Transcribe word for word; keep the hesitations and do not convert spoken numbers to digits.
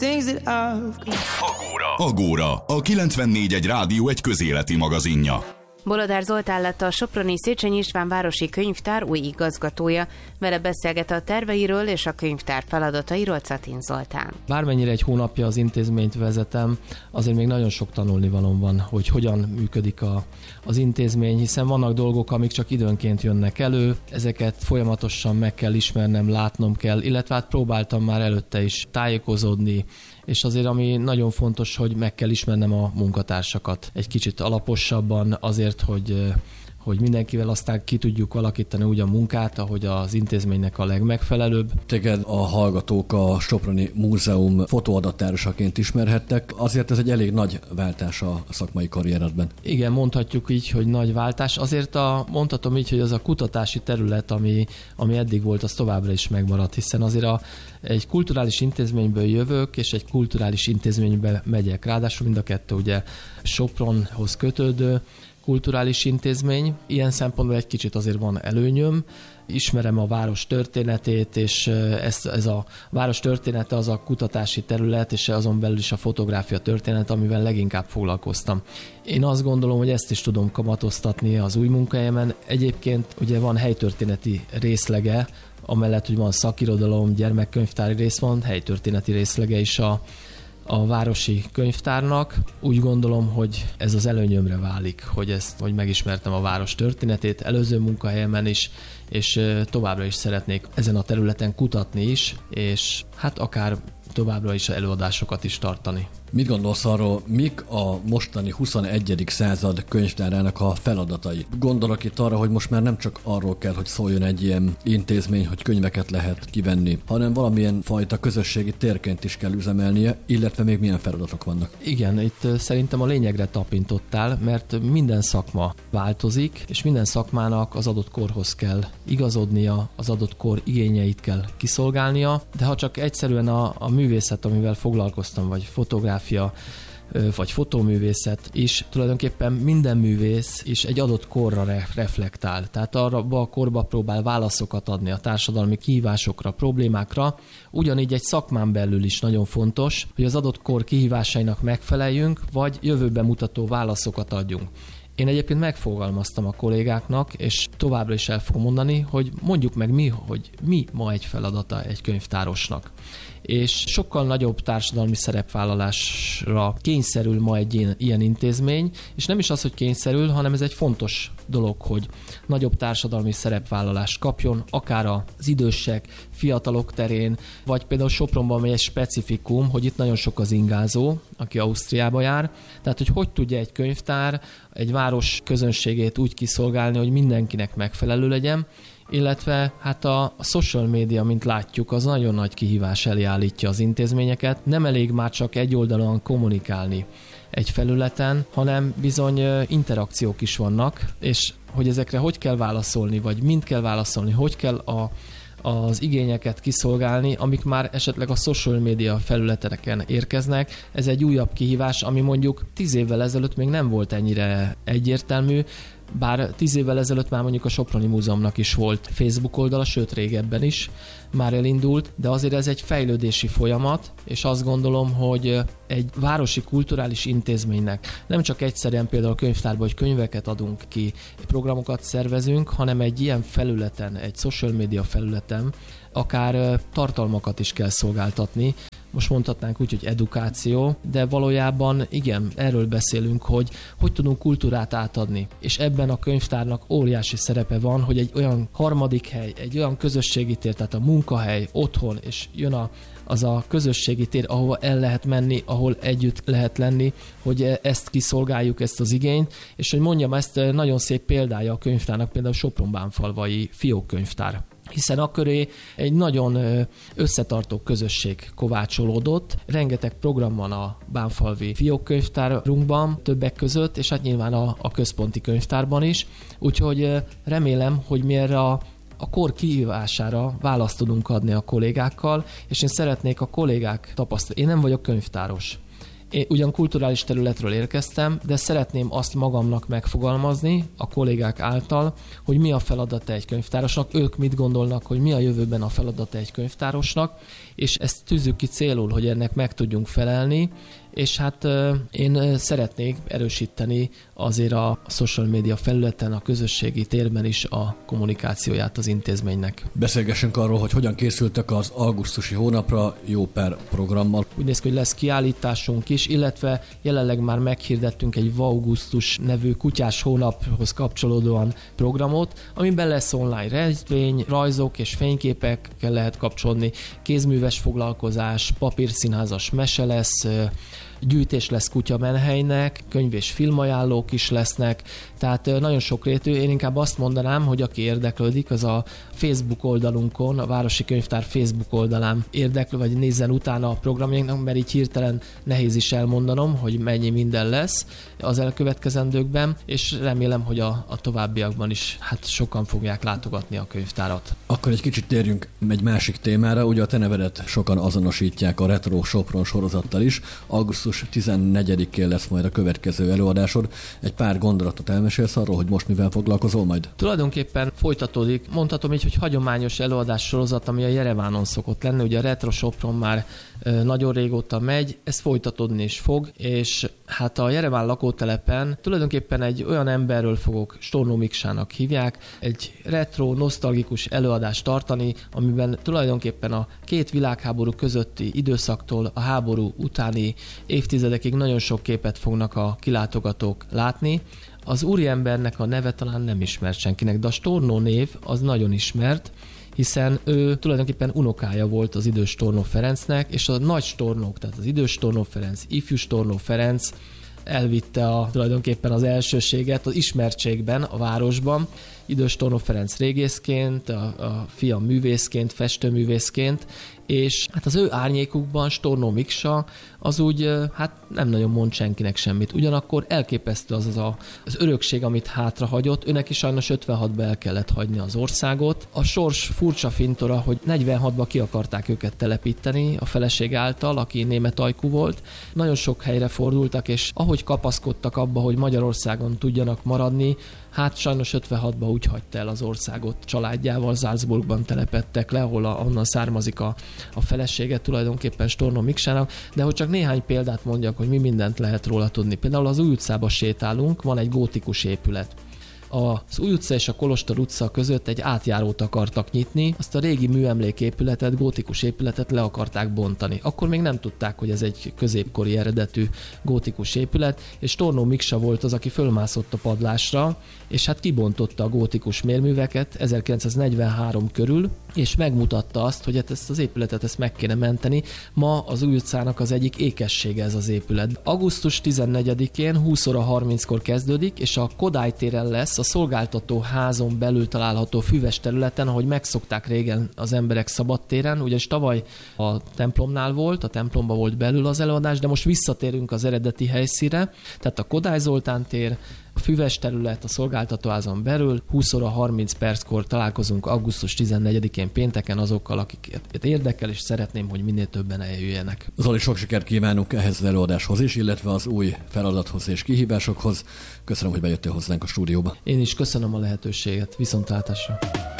things that I've got. Agóra. Agóra, a kilencvennégy egy rádió egy közéleti magazinja. Bolodár Zoltán lett a soproni Széchenyi István városi könyvtár új igazgatója. Vele beszélget a terveiről és a könyvtár feladatairól Catin Zoltán. Bármennyire egy hónapja az intézményt vezetem, azért még nagyon sok tanulnivalóm van, hogy hogyan működik a, az intézmény, hiszen vannak dolgok, amik csak időnként jönnek elő, ezeket folyamatosan meg kell ismernem, látnom kell, illetve hát próbáltam már előtte is tájékozódni, és azért ami nagyon fontos, hogy meg kell ismernem a munkatársakat egy kicsit alaposabban azért, hogy, hogy mindenkivel aztán ki tudjuk alakítani úgy a munkát, ahogy az intézménynek a legmegfelelőbb. Téged a hallgatók a Soproni Múzeum fotóadattárosaként ismerhettek, azért ez egy elég nagy váltás a szakmai karrieredben. Igen, mondhatjuk így, hogy nagy váltás. Azért a, mondhatom így, hogy az a kutatási terület, ami, ami eddig volt, az továbbra is megmaradt, hiszen azért a egy kulturális intézményből jövök, és egy kulturális intézménybe megyek. Ráadásul mind a kettő ugye Sopronhoz kötődő kulturális intézmény. Ilyen szempontból egy kicsit azért van előnyöm. Ismerem a város történetét, és ez, ez a város története az a kutatási terület, és azon belül is a fotográfia történet, amivel leginkább foglalkoztam. Én azt gondolom, hogy ezt is tudom kamatoztatni az új munkahelyemen. Egyébként ugye van helytörténeti részlege, amellett, hogy van szakirodalom, gyermekkönyvtári rész, van helytörténeti részlege is a, a városi könyvtárnak. Úgy gondolom, hogy ez az előnyömre válik, hogy ezt, hogy megismertem a város történetét előző munkahelyemen is, és továbbra is szeretnék ezen a területen kutatni is, és hát akár továbbra is előadásokat is tartani. Mit gondolsz arról, mik a mostani huszonegyedik század könyvtárának a feladatai? Gondolok itt arra, hogy most már nem csak arról kell, hogy szóljon egy ilyen intézmény, hogy könyveket lehet kivenni, hanem valamilyen fajta közösségi térként is kell üzemelnie, illetve még milyen feladatok vannak. Igen, itt szerintem a lényegre tapintottál, mert minden szakma változik, és minden szakmának az adott korhoz kell igazodnia, az adott kor igényeit kell kiszolgálnia, de ha csak egyszerűen a, a művészet, amivel foglalkoztam, vagy fotográfia, vagy fotóművészet is, tulajdonképpen minden művész is egy adott korra reflektál. Tehát arra a korba próbál válaszokat adni a társadalmi kihívásokra, problémákra. Ugyanígy egy szakmán belül is nagyon fontos, hogy az adott kor kihívásainak megfeleljünk, vagy jövőben mutató válaszokat adjunk. Én egyébként megfogalmaztam a kollégáknak, és továbbra is el fogom mondani, hogy mondjuk meg mi, hogy mi ma egy feladata egy könyvtárosnak. És sokkal nagyobb társadalmi szerepvállalásra kényszerül ma egy ilyen, ilyen intézmény, és nem is az, hogy kényszerül, hanem ez egy fontos dolog, hogy nagyobb társadalmi szerepvállalást kapjon, akár az idősek, fiatalok terén, vagy például Sopronban, amely egy specifikum, hogy itt nagyon sok az ingázó, aki Ausztriába jár, tehát hogy hogy tudja egy könyvtár egy város közönségét úgy kiszolgálni, hogy mindenkinek megfelelő legyen, illetve hát a, a social media, mint látjuk, az nagyon nagy kihívás elé állítja az intézményeket. Nem elég már csak egyoldalúan kommunikálni egy felületen, hanem bizony interakciók is vannak, és hogy ezekre hogy kell válaszolni, vagy mind kell válaszolni, hogy kell a az igényeket kiszolgálni, amik már esetleg a social media felületeken érkeznek. Ez egy újabb kihívás, ami mondjuk tíz évvel ezelőtt még nem volt ennyire egyértelmű, bár tíz évvel ezelőtt már mondjuk a Soproni Múzeumnak is volt Facebook oldala, sőt régebben is már elindult, de azért ez egy fejlődési folyamat, és azt gondolom, hogy egy városi kulturális intézménynek nem csak egyszerűen például a könyvtárban, hogy könyveket adunk ki, programokat szervezünk, hanem egy ilyen felületen, egy social media felületen akár tartalmakat is kell szolgáltatni. Most mondhatnánk úgy, hogy edukáció, de valójában igen, erről beszélünk, hogy hogy tudunk kultúrát átadni. És ebben a könyvtárnak óriási szerepe van, hogy egy olyan harmadik hely, egy olyan közösségi tér, tehát a munkahely, otthon, és jön a, az a közösségi tér, ahova el lehet menni, ahol együtt lehet lenni, hogy ezt kiszolgáljuk, ezt az igényt. És hogy mondjam, ezt nagyon szép példája a könyvtárnak, például Sopron-Bánfalvai fiókkönyvtár. Hiszen akköré egy nagyon összetartó közösség kovácsolódott. Rengeteg program van a bánfalvi fiókkönyvtárunkban többek között, és hát nyilván a, a központi könyvtárban is. Úgyhogy remélem, hogy mi erre a a kor kihívására választ tudunk adni a kollégákkal, és én szeretnék a kollégák tapasztalni. Én nem vagyok könyvtáros. Én ugyan kulturális területről érkeztem, de szeretném azt magamnak megfogalmazni a kollégák által, hogy mi a feladata egy könyvtárosnak, ők mit gondolnak, hogy mi a jövőben a feladata egy könyvtárosnak, és ezt tűzzük ki célul, hogy ennek meg tudjunk felelni, és hát én szeretnék erősíteni azért a social media felületen, a közösségi térben is a kommunikációját az intézménynek. Beszélgessünk arról, hogy hogyan készültek az augusztusi hónapra jó pár programmal. Úgy néz ki, hogy lesz kiállításunk is, illetve jelenleg már meghirdettünk egy Vaugusztus nevű kutyás hónaphoz kapcsolódóan programot, amiben lesz online rendezvény, rajzok és fényképekkel lehet kapcsolódni, kézműves foglalkozás, papírszínházas mese lesz, gyűjtés lesz kutyamenhelynek, könyv- és filmajánlók is lesznek, tehát nagyon sokrétű. Én inkább azt mondanám, hogy aki érdeklődik, az a Facebook oldalunkon, a Városi Könyvtár Facebook oldalán érdeklő, vagy nézzen utána a programjainknak, mert így hirtelen nehéz is elmondanom, hogy mennyi minden lesz az elkövetkezendőkben, és remélem, hogy a, a továbbiakban is hát sokan fogják látogatni a könyvtárat. Akkor egy kicsit térjünk egy másik témára, ugye a te nevedet sokan azonosítják a Retro Sopron sorozattal is. Augusztus tizennegyedikén lesz majd a következő előadásod. Egy pár gondolatot elmesélsz arról, hogy most mivel foglalkozol majd? Tulajdonképpen folytatódik, mondhatom így, hogy hagyományos előadás sorozat, ami a Jerevánon szokott lenni. Ugye a Retro Sopron már e, nagyon régóta megy, ez folytatódni is fog, és hát a Jereván lakótelepen tulajdonképpen egy olyan emberről fogok, Stornó Miksának hívják, egy retro, nosztalgikus előadást tartani, amiben tulajdonképpen a két világháború közötti időszaktól a háború utáni évtizedekig nagyon sok képet fognak a kilátogatók látni. Az úriembernek a neve talán nem ismert senkinek, de a Stornó név az nagyon ismert, hiszen ő tulajdonképpen unokája volt az idős Stornó Ferencnek, és a nagy Stornók, tehát az idős Stornó Ferenc, ifjú Stornó Ferenc elvitte a, tulajdonképpen az elsőséget az ismertségben, a városban. Idős Stornó Ferenc régészként, a, a fia művészként, festőművészként, és hát az ő árnyékukban Stornó Miksa az úgy hát nem nagyon mond senkinek semmit. Ugyanakkor elképesztő az az, a, az örökség, amit hátrahagyott. Őnek is sajnos ötvenhatban el kellett hagyni az országot. A sors furcsa fintora, hogy negyvenhatban ki akarták őket telepíteni a feleség által, aki német ajkú volt. Nagyon sok helyre fordultak, és ahogy kapaszkodtak abba, hogy Magyarországon tudjanak maradni, hát sajnos ötvenhatban úgy hagyta el az országot családjával, Salzburgban telepedtek le, ahol a, onnan származik a, a felesége tulajdonképpen Stornó Miksának, de hogy csak néhány példát mondjak, hogy mi mindent lehet róla tudni. Például az Új utcába sétálunk, van egy gótikus épület. Az Új utca és a Kolostor utca között egy átjárót akartak nyitni, azt a régi műemléképületet, gótikus épületet le akarták bontani. Akkor még nem tudták, hogy ez egy középkori eredetű gótikus épület, és Stornó Miksa volt az, aki fölmászott a padlásra, és hát kibontotta a gótikus mérműveket ezerkilencszáznegyvenhárom körül, és megmutatta azt, hogy hát ezt az épületet ezt meg kéne menteni. Ma az Új utcának az egyik ékessége ez az épület. augusztus tizennegyedikén húsz óra harminckor kezdődik, és a Kodály téren lesz, a szolgáltató házon belül található füves területen, ahogy megszokták régen az emberek szabadtéren, ugyanis tavaly a templomnál volt, a templomba volt belül az előadás, de most visszatérünk az eredeti helyszínre, tehát a Kodály Zoltán tér, a füves terület, a szolgáltatóházon belül, húsz óra harminc perckor találkozunk augusztus tizennegyedikén pénteken azokkal, akiket érdekel, és szeretném, hogy minél többen eljöjjenek. Zoli, sok sikert kívánunk ehhez az előadáshoz is, illetve az új feladathoz és kihívásokhoz. Köszönöm, hogy bejöttél hozzánk a stúdióba. Én is köszönöm a lehetőséget. Viszontlátásra!